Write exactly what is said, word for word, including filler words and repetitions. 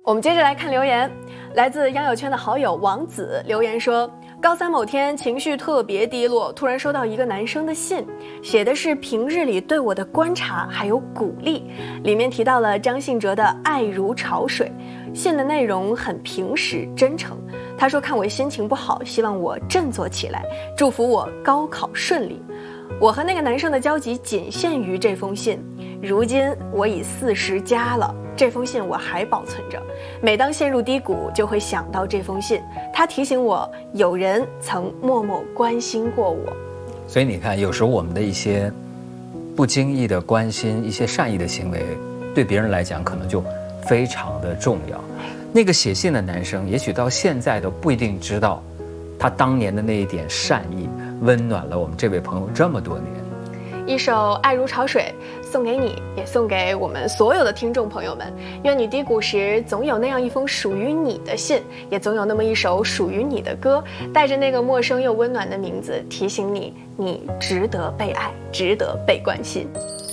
我们接着来看留言，来自央友圈的好友王子留言说，高三某天情绪特别低落，突然收到一个男生的信，写的是平日里对我的观察还有鼓励，里面提到了张信哲的爱如潮水。信的内容很平实真诚，他说看我心情不好，希望我振作起来，祝福我高考顺利。我和那个男生的交集仅限于这封信，如今我已四十加了，这封信我还保存着，每当陷入低谷就会想到这封信，它提醒我有人曾默默关心过我。 所以你看，有时候我们的一些不经意的关心，一些善意的行为，对别人来讲可能就非常的重要。那个写信的男生也许到现在都不一定知道，他当年的那一点善意温暖了我们这位朋友这么多年。 一首《爱如潮水》送给你，也送给我们所有的听众朋友们。愿你低谷时总有那样一封属于你的信，也总有那么一首属于你的歌，带着那个陌生又温暖的名字，提醒你，你值得被爱，值得被关心。